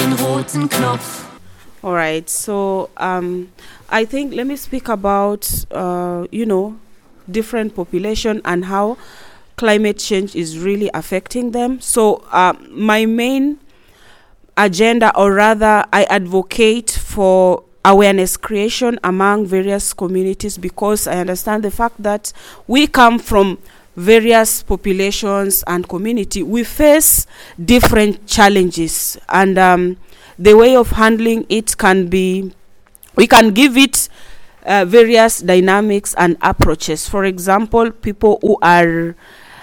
den roten Knopf. All right, so I think let me speak about different population and how climate change is really affecting them. So my main agenda, or rather I advocate for awareness creation among various communities, because I understand the fact that we come from various populations and community. We face different challenges, and the way of handling it can be, we can give it various dynamics and approaches. For example, people who are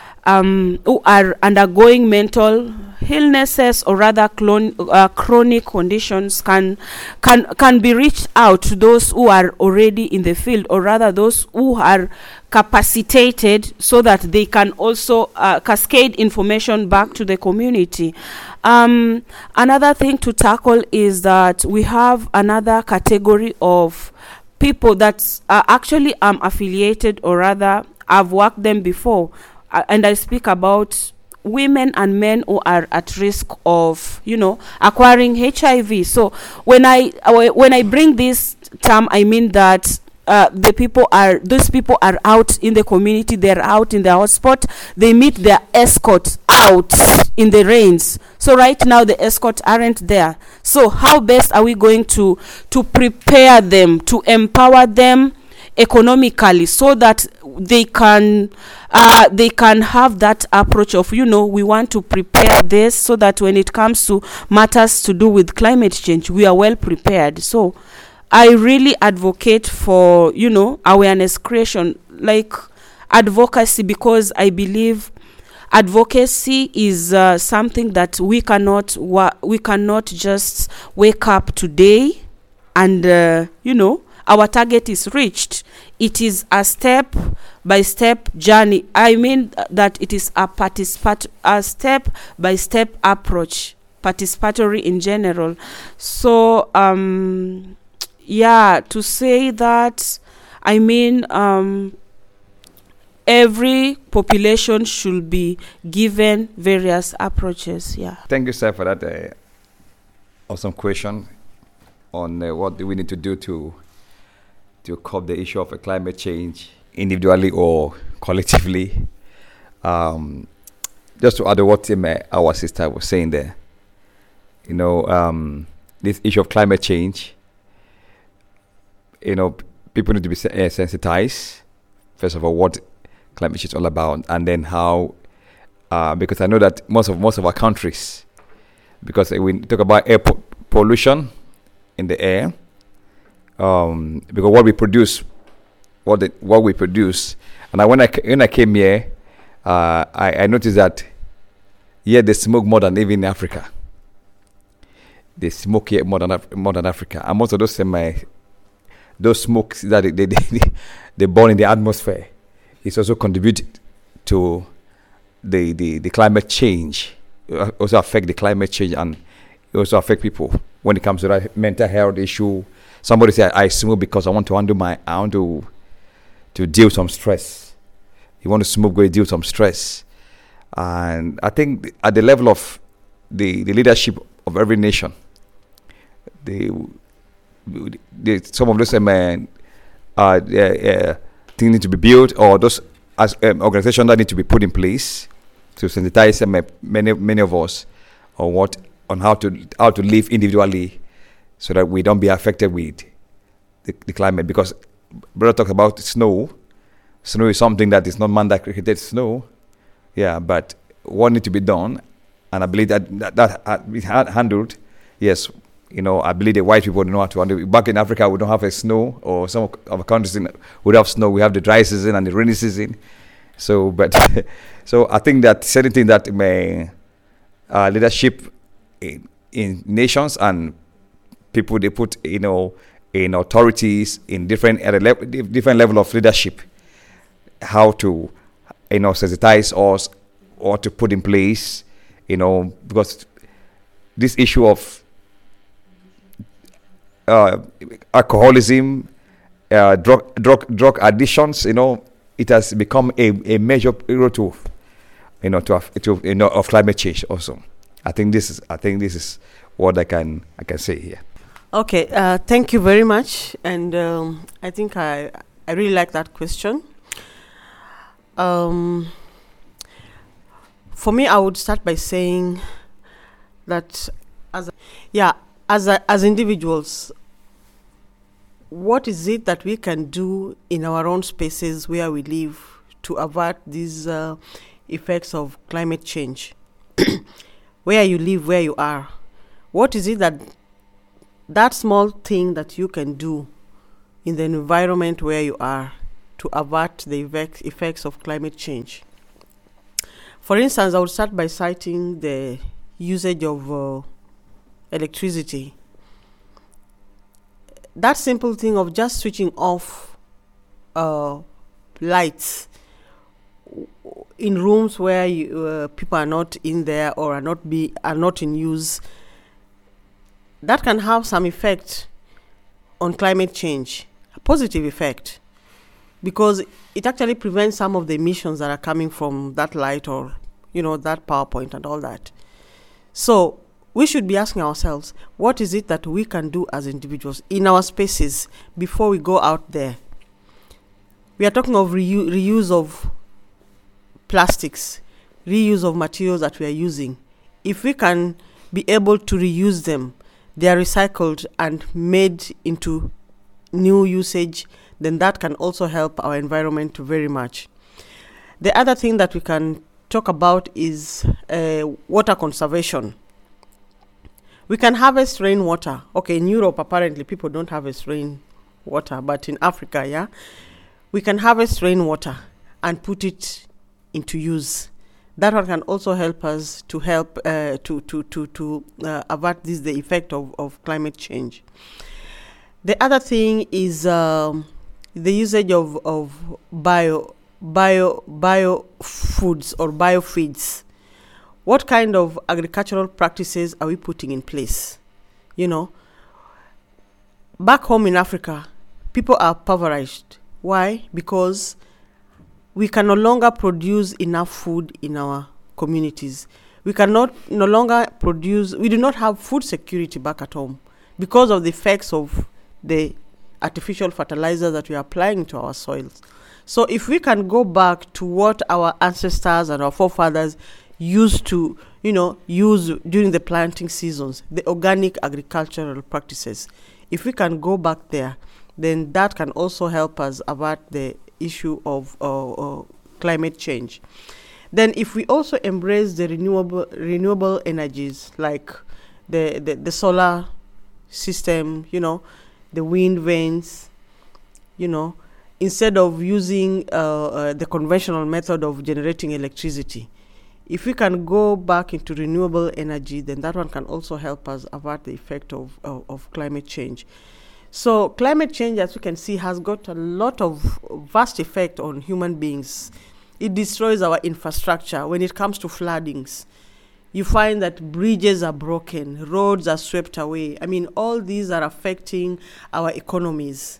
undergoing mental illnesses, or rather chronic conditions, can be reached out to those who are already in the field, or rather those who are capacitated, so that they can also cascade information back to the community. Another thing to tackle is that we have another category of people that are actually affiliated, or rather I've worked them before, and I speak about women and men who are at risk of acquiring HIV. So when I bring this term, I mean that those people are out in the community, they're out in the hotspot, they meet their escort out in the rains. So right now the escorts aren't there. So how best are we going to prepare them, to empower them economically, so that they can have that approach of we want to prepare this, so that when it comes to matters to do with climate change, we are well prepared. So I really advocate for awareness creation, like advocacy, because I believe advocacy is something that we cannot just wake up today and our target is reached. It is a step by step journey. I mean that it is a step by step approach, participatory in general. So to say that, I mean every population should be given various approaches. Thank you, sir, for that awesome question on what do we need to do to curb the issue of climate change, individually or collectively. Just to add to what our sister was saying there, this issue of climate change, people need to be sensitized, first of all, what climate change is all about, and then how, because I know that most of our countries, because we talk about air pollution in the air, because what we produce, and when I came here, I noticed that they smoke more than even in Africa. They smoke here more than Africa, and most of those smokes that they burn in the atmosphere is also contributed to the climate change. It also affect the climate change, and it also affect people when it comes to that mental health issue. Somebody said, I smoke because I want to deal with some stress. You want to smoke, go deal with some stress. And I think at the level of the leadership of every nation, some of those things need to be built, or those organizations that need to be put in place to sensitize many of us on how to live individually, so that we don't be affected with the climate. Because brother talked about snow. Snow is something that is not man that created snow. But what needs to be done, and I believe that we had handled. Yes, I believe the white people know how to handle it. Back in Africa, we don't have a snow, or some of our countries would have snow. We have the dry season and the rainy season. So I think that certain things that may leadership in nations and people, they put in authorities in different level of leadership, how to sensitize us or to put in place, because this issue of alcoholism, drug addictions, it has become a major of climate change also. I think this is what I can say here. Okay, thank you very much. And I think I really like that question. For me, I would start by saying that as individuals, what is it that we can do in our own spaces where we live to avert these effects of climate change? Where you live, where you are. What is it that small thing that you can do in the environment where you are to avert the effects of climate change? For instance, I would start by citing the usage of electricity. That simple thing of just switching off lights in rooms where people are not in there or are not in use, that can have some effect on climate change, a positive effect, because it actually prevents some of the emissions that are coming from that light or, that power point and all that. So we should be asking ourselves, what is it that we can do as individuals in our spaces before we go out there? We are talking of reuse of plastics, reuse of materials that we are using. If we can be able to reuse them, they are recycled and made into new usage, then that can also help our environment very much. The other thing that we can talk about is water conservation. We can harvest rainwater. Okay, in Europe, apparently, people don't harvest rainwater, but in Africa, we can harvest rainwater and put it into use. That one can also help us to avert the effect of climate change. The other thing is the usage of bio foods or biofeeds. What kind of agricultural practices are we putting in place? Back home in Africa, people are impoverished. Why? Because we can no longer produce enough food in our communities. We do not have food security back at home because of the effects of the artificial fertilizer that we are applying to our soils. So if we can go back to what our ancestors and our forefathers used to, use during the planting seasons, the organic agricultural practices, if we can go back there, then that can also help us avert the issue of climate change. Then if we also embrace the renewable energies like the solar system, the wind vanes, instead of using the conventional method of generating electricity, if we can go back into renewable energy, then that one can also help us avert the effect of climate change. So climate change, as we can see, has got a lot of vast effect on human beings. It destroys our infrastructure. When it comes to floodings, you find that bridges are broken, roads are swept away. I mean, all these are affecting our economies.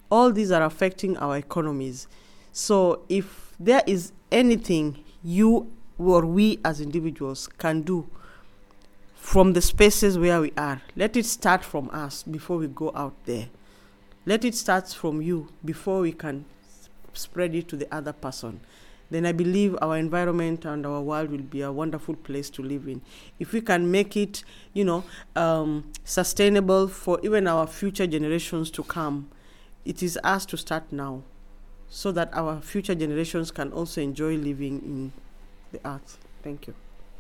So if there is anything you or we as individuals can do from the spaces where we are, let it start from us before we go out there. Let it start from you before we can spread it to the other person. Then I believe our environment and our world will be a wonderful place to live in. If we can make it, sustainable for even our future generations to come, it is us to start now so that our future generations can also enjoy living in the earth. Thank you.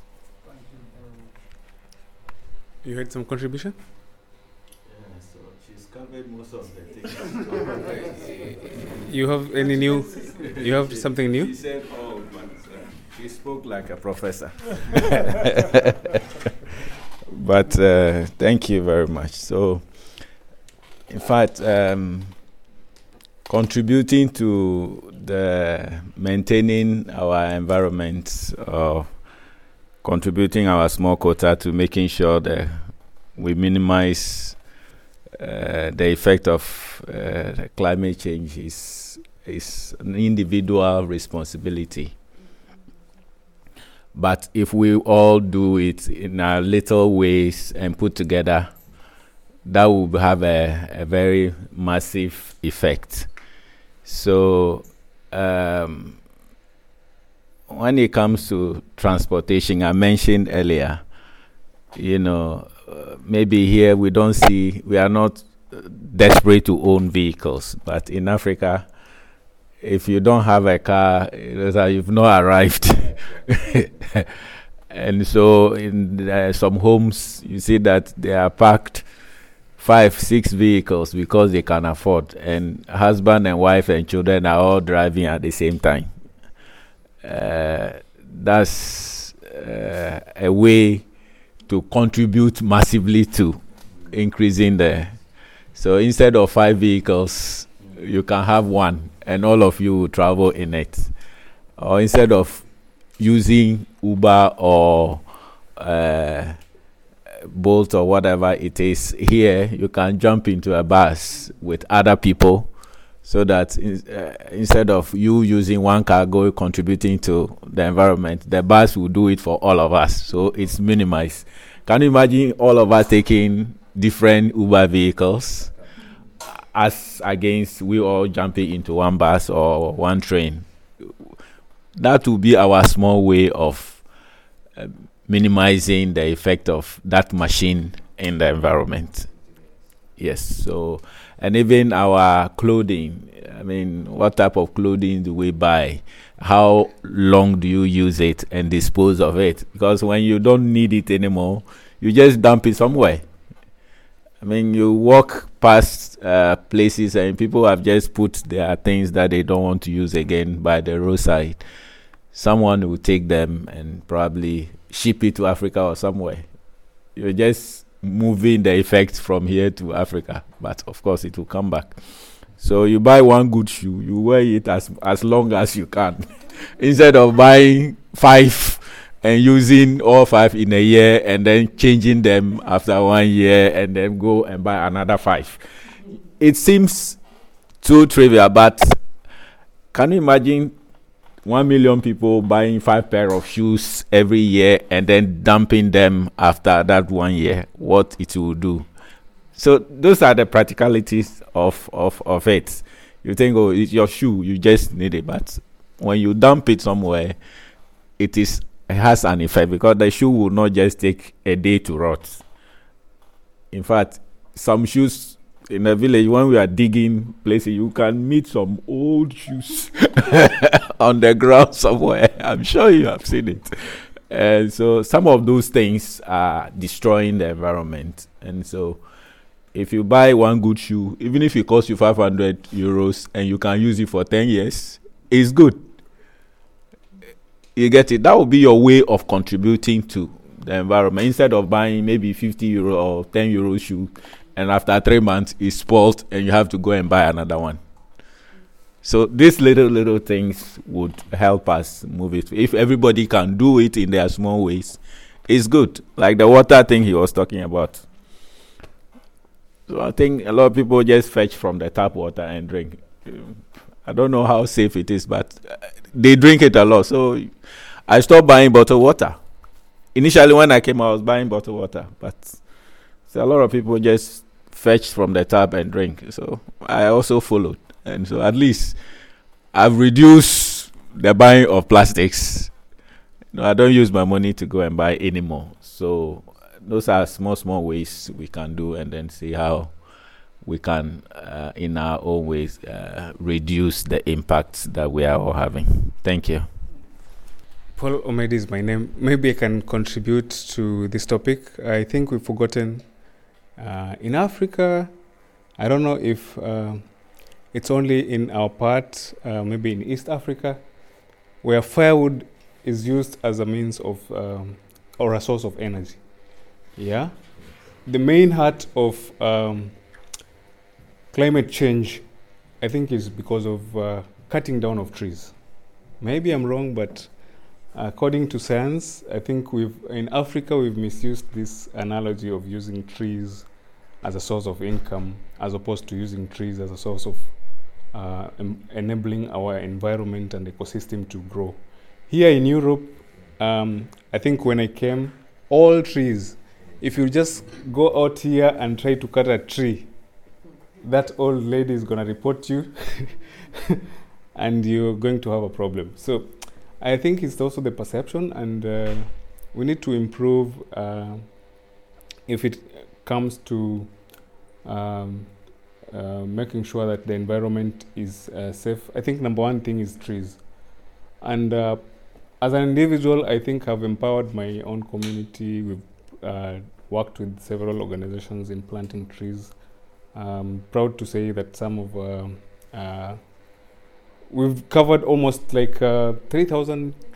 You had some contribution? Yeah, so she's covered most of the things. You have any new? You have something new? She said, but she spoke like a professor. But thank you very much. So, in fact, contributing to the maintaining our environment, contributing our small quota to making sure that we minimize the effect of climate change is an individual responsibility. But if we all do it in our little ways and put together, that will have a very massive effect. So when it comes to transportation, I mentioned earlier, maybe here we are not desperate to own vehicles, but in Africa, if you don't have a car, you've not arrived. And so in some homes, you see that they are parked 5-6 vehicles because they can afford, and husband and wife and children are all driving at the same time. That's a way to contribute massively to increasing so instead of 5 vehicles, you can have one and all of you will travel in it. Or instead of using Uber or Bolt or whatever it is, here you can jump into a bus with other people, so that instead of you using one cargo contributing to the environment, the bus will do it for all of us. So it's minimized. Can you imagine all of us taking different Uber vehicles as against we all jumping into one bus or one train? That will be our small way of minimizing the effect of that machine in the environment. Yes. So, and even our clothing, what type of clothing do we buy? How long do you use it and dispose of it? Because when you don't need it anymore, you just dump it somewhere. You walk past places and people have just put their things that they don't want to use again by the roadside. Someone will take them and probably ship it to Africa or somewhere. You're just moving the effect from here to Africa, but of course it will come back. So you buy one good shoe, you wear it as long as you can, instead of buying 5 and using all 5 in a year and then changing them after 1 year and then go and buy another 5. It seems too trivial, but can you imagine 1 million people buying 5 pair of shoes every year and then dumping them after that 1 year? What it will do? So those are the practicalities of it. You think, oh, it's your shoe, you just need it, but when you dump it somewhere, it has an effect, because the shoe will not just take a day to rot. In fact, some shoes in the village, when we are digging places, you can meet some old shoes on the ground somewhere. I'm sure you have seen it. And so some of those things are destroying the environment. And so if you buy one good shoe, even if it costs you 500 euros and you can use it for 10 years, it's good. You get it? That will be your way of contributing to the environment, instead of buying maybe 50 euro or 10 euro shoe, and after 3 months it's spoiled and you have to go and buy another one. So these little things would help us move it. If everybody can do it in their small ways, it's good. Like the water thing he was talking about. So I think a lot of people just fetch from the tap water and drink. I don't know how safe it is, but they drink it a lot. So I stopped buying bottled water. Initially, when I came, I was buying bottled water, but so a lot of people just fetch from the tap and drink. So I also followed, and so at least I've reduced the buying of plastics. I don't use my money to go and buy anymore. So those are small ways we can do, and then see how we can, in our own ways, reduce the impacts that we are all having. Thank you. Paul Omedi is my name. Maybe I can contribute to this topic. I think we've forgotten, in Africa, I don't know if it's only in our part, maybe in East Africa, where firewood is used as a means of, or a source of energy. Yeah? The main heart of climate change, I think, is because of cutting down of trees. Maybe I'm wrong, but according to science, I think in Africa we've misused this analogy of using trees as a source of income, as opposed to using trees as a source of enabling our environment and ecosystem to grow. Here in Europe, I think when I came, all trees, if you just go out here and try to cut a tree, that old lady is going to report you and you're going to have a problem. So I think it's also the perception, and we need to improve if it comes to making sure that the environment is safe. I think number one thing is trees. And as an individual, I think I've empowered my own community. We've worked with several organizations in planting trees. Proud to say that some of we've covered almost like 3,000